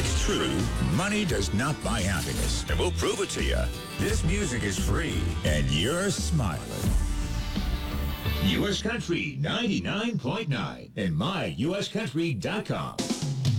It's true, money does not buy happiness, and we'll prove it to you. This music is free, and you're smiling. U.S. Country 99.9 and myuscountry.com.